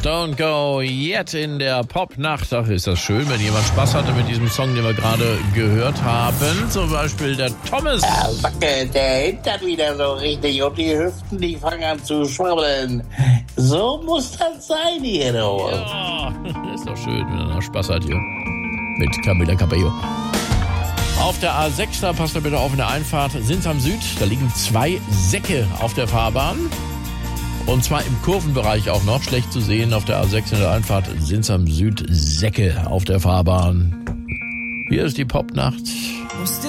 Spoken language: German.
Don't Go Yet in der Popnacht. Ach, ist das schön, wenn jemand Spaß hatte mit diesem Song, den wir gerade gehört haben. Zum Beispiel der Thomas. Wackelt der Hintern wieder so richtig und die Hüften, die fangen an zu schwabbeln. So muss das sein hier, du. Ja, ist doch schön, wenn er noch Spaß hat hier. Mit Camila Cabello. Auf der A6, da passt ihr bitte auf, in der Einfahrt Sinsheim Süd. Da liegen 2 Säcke auf der Fahrbahn. Und zwar im Kurvenbereich auch noch. Schlecht zu sehen auf der A6 in der Einfahrt Sinsheim Süd. Säcke auf der Fahrbahn. Hier ist die Popnacht.